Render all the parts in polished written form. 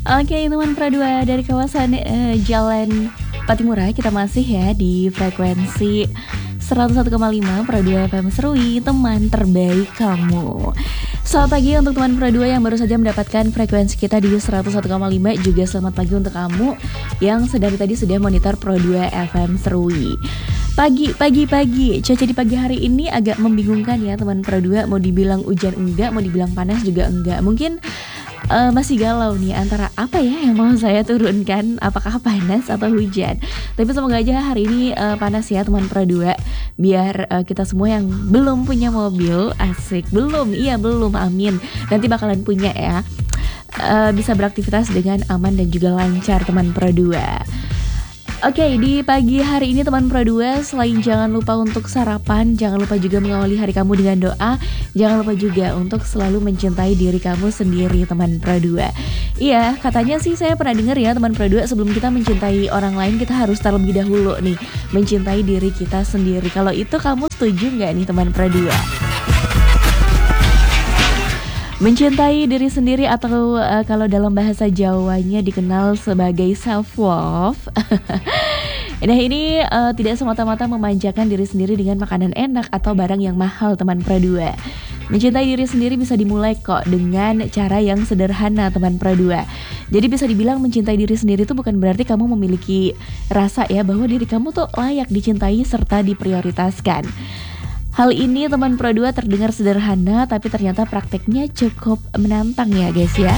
Oke, teman Pradua dari kawasan Jalan Patimura, kita masih ya di frekuensi 101,5 Pradua FM Serui, teman terbaik kamu. Selamat pagi untuk teman Pradua yang baru saja mendapatkan frekuensi kita di 101,5. Juga selamat pagi untuk kamu yang sedari tadi sudah monitor Pradua FM Serui. Pagi, cuaca di pagi hari ini agak membingungkan ya teman Pradua. Mau dibilang hujan enggak, mau dibilang panas juga enggak. Mungkin masih galau nih antara apa ya yang mau saya turunkan, apakah panas atau hujan. Tapi semoga aja hari ini panas ya teman Pradua, biar kita semua yang belum punya mobil, asik, belum, amin, nanti bakalan punya ya, bisa beraktivitas dengan aman dan juga lancar teman Pradua. Oke, di pagi hari ini teman Pradua, selain jangan lupa untuk sarapan, jangan lupa juga mengawali hari kamu dengan doa. Jangan lupa juga untuk selalu mencintai diri kamu sendiri teman Pradua. Iya, katanya sih saya pernah dengar ya teman Pradua, sebelum kita mencintai orang lain kita harus terlebih dahulu nih mencintai diri kita sendiri. Kalau itu kamu setuju nggak nih teman Pradua? Mencintai diri sendiri atau kalau dalam bahasa Jawanya dikenal sebagai self love. Nah ini tidak semata-mata memanjakan diri sendiri dengan makanan enak atau barang yang mahal teman Pradua. Mencintai diri sendiri bisa dimulai kok dengan cara yang sederhana teman Pradua. Jadi bisa dibilang mencintai diri sendiri itu bukan berarti kamu memiliki rasa ya bahwa diri kamu tuh layak dicintai serta diprioritaskan. Hal ini teman Pradua terdengar sederhana, tapi ternyata prakteknya cukup menantang ya guys ya.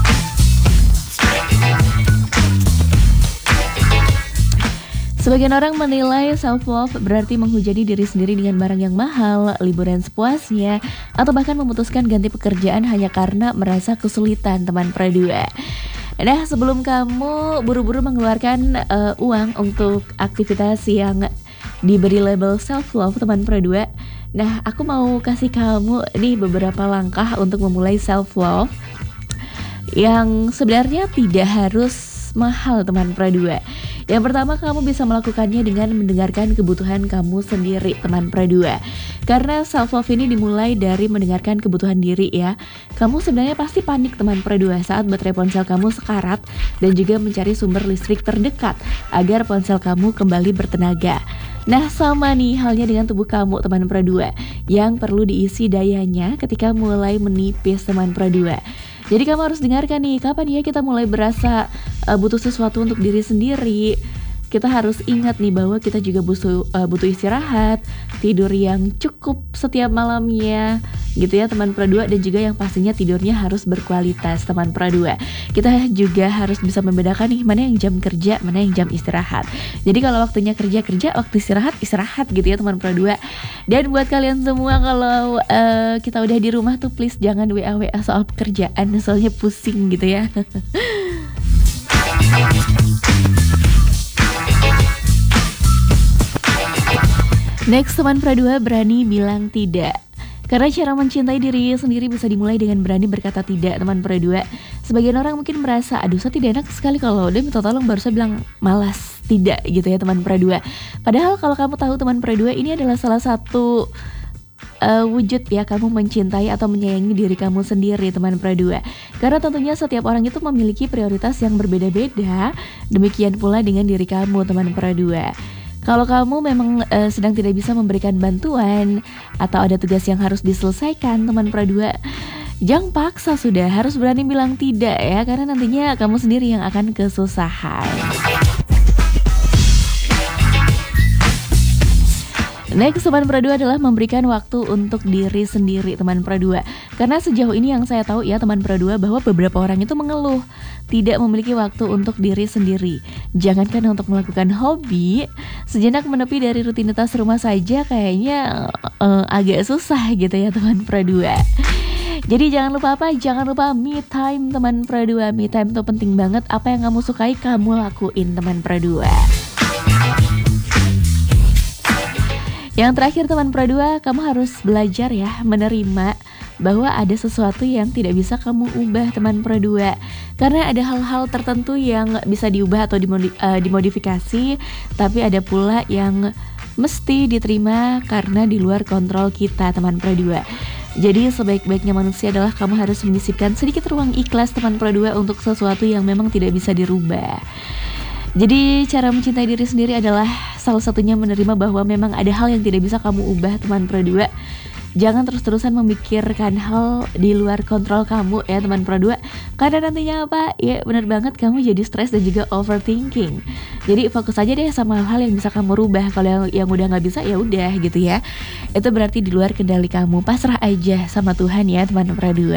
Sebagian orang menilai self-love berarti menghujani diri sendiri dengan barang yang mahal, liburan sepuasnya, atau bahkan memutuskan ganti pekerjaan hanya karena merasa kesulitan teman Pradua. Nah, sebelum kamu buru-buru mengeluarkan uang untuk aktivitas yang diberi label self-love teman Pradua, nah aku mau kasih kamu nih beberapa langkah untuk memulai self-love yang sebenarnya tidak harus mahal teman Pradua. Yang pertama, kamu bisa melakukannya dengan mendengarkan kebutuhan kamu sendiri teman Pradua. Karena self-love ini dimulai dari mendengarkan kebutuhan diri ya. Kamu sebenarnya pasti panik teman Pradua saat baterai ponsel kamu sekarat dan juga mencari sumber listrik terdekat agar ponsel kamu kembali bertenaga. Nah sama nih halnya dengan tubuh kamu teman Pradua, yang perlu diisi dayanya ketika mulai menipis teman Pradua. Jadi kamu harus dengarkan nih, kapan ya kita mulai berasa butuh sesuatu untuk diri sendiri. Kita harus ingat nih bahwa kita juga butuh istirahat, tidur yang cukup setiap malamnya gitu ya teman Pradua, dan juga yang pastinya tidurnya harus berkualitas teman Pradua. Kita juga harus bisa membedakan nih mana yang jam kerja, mana yang jam istirahat. Jadi kalau waktunya kerja, waktu istirahat gitu ya teman Pradua. Dan buat kalian semua, kalau kita udah di rumah tuh please jangan WA soal pekerjaan, soalnya pusing gitu ya. Next teman Pradua, berani bilang tidak. Karena cara mencintai diri sendiri bisa dimulai dengan berani berkata tidak teman Pradua. Sebagian orang mungkin merasa, aduh saya tidak enak sekali kalau udah minta tolong baru saya bilang malas tidak gitu ya teman Pradua. Padahal kalau kamu tahu teman Pradua, ini adalah salah satu wujud ya kamu mencintai atau menyayangi diri kamu sendiri teman Pradua. Karena tentunya setiap orang itu memiliki prioritas yang berbeda-beda. Demikian pula dengan diri kamu teman Pradua. Kalau kamu memang sedang tidak bisa memberikan bantuan atau ada tugas yang harus diselesaikan teman Pradua, jangan paksa, sudah harus berani bilang tidak ya, karena nantinya kamu sendiri yang akan kesusahan. Next teman Pradua adalah memberikan waktu untuk diri sendiri teman Pradua. Karena sejauh ini yang saya tahu ya teman Pradua, bahwa beberapa orang itu mengeluh tidak memiliki waktu untuk diri sendiri. Jangankan untuk melakukan hobi, sejenak menepi dari rutinitas rumah saja kayaknya agak susah gitu ya teman Pradua. Jadi jangan lupa me time teman Pradua. Me time itu penting banget. Apa yang kamu sukai kamu lakuin teman Pradua. Yang terakhir teman Pradua, kamu harus belajar ya menerima bahwa ada sesuatu yang tidak bisa kamu ubah teman Pradua. Karena ada hal-hal tertentu yang bisa diubah atau dimodifikasi, tapi ada pula yang mesti diterima karena di luar kontrol kita teman Pradua. Jadi sebaik-baiknya manusia adalah kamu harus menyisipkan sedikit ruang ikhlas teman Pro 2 untuk sesuatu yang memang tidak bisa dirubah. Jadi cara mencintai diri sendiri adalah salah satunya menerima bahwa memang ada hal yang tidak bisa kamu ubah teman Pro 2. Jangan terus-terusan memikirkan hal di luar kontrol kamu ya teman Pro 2. Karena nantinya apa? Ya benar banget kamu jadi stres dan juga overthinking. Jadi fokus aja deh sama hal yang bisa kamu rubah. Kalau yang udah nggak bisa ya udah gitu ya. Itu berarti di luar kendali kamu. Pasrah aja sama Tuhan ya teman Pro 2.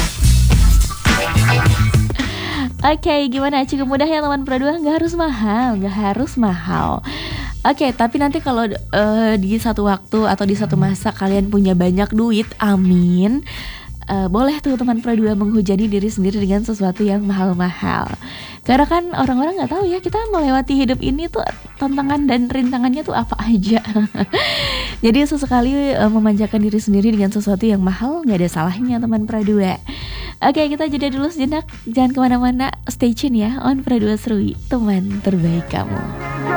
Oke, gimana? Cukup mudah ya teman Pro 2? Nggak harus mahal, nggak harus mahal. Oke, tapi nanti kalau di satu waktu atau di satu masa kalian punya banyak duit, amin. Boleh tuh teman Pro 2 menghujani diri sendiri dengan sesuatu yang mahal-mahal. Karena kan orang-orang nggak tahu ya kita melewati hidup ini tuh tantangan dan rintangannya tuh apa aja. Jadi sesekali memanjakan diri sendiri dengan sesuatu yang mahal nggak ada salahnya teman Pro 2. Oke, kita jeda dulu sejenak. Jangan kemana-mana, stay tune ya on Pro 2 Serui, teman terbaik kamu.